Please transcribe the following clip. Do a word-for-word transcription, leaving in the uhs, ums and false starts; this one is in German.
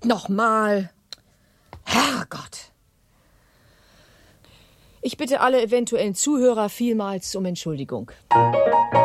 Nicht nochmal. Herrgott. Ich bitte alle eventuellen Zuhörer vielmals um Entschuldigung.